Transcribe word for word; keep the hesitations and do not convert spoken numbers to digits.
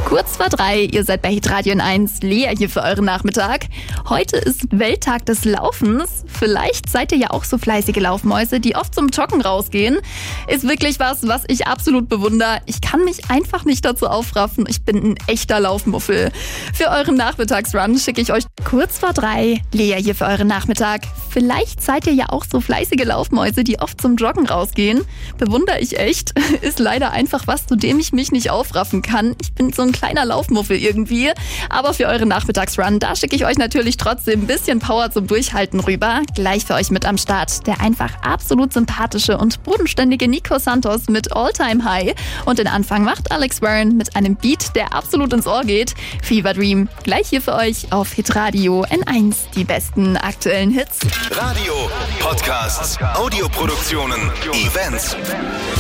Kurz vor drei, ihr seid bei Hitradio N eins, Lea hier für euren Nachmittag. Heute ist Welttag des Laufens. Vielleicht seid ihr ja auch so fleißige Laufmäuse, die oft zum Joggen rausgehen. Ist wirklich was, was ich absolut bewundere. Ich kann mich einfach nicht dazu aufraffen. Ich bin ein echter Laufmuffel. Für euren Nachmittagsrun schicke ich euch kurz vor drei, Lea hier für euren Nachmittag. Vielleicht seid ihr ja auch so fleißige Laufmäuse, die oft zum Joggen rausgehen. Bewundere ich echt. Ist leider einfach was, zu dem ich mich nicht aufraffen kann. Ich bin so ein kleiner Laufmuffel irgendwie. Aber für euren Nachmittagsrun, da schicke ich euch natürlich trotzdem ein bisschen Power zum Durchhalten rüber. Gleich für euch mit am Start der einfach absolut sympathische und bodenständige Nico Santos mit All Time High. Und den Anfang macht Alex Warren mit einem Beat, der absolut ins Ohr geht. Fever Dream, gleich hier für euch auf Hitradio N eins. Die besten aktuellen Hits. Radio, Podcasts, Audioproduktionen, Events.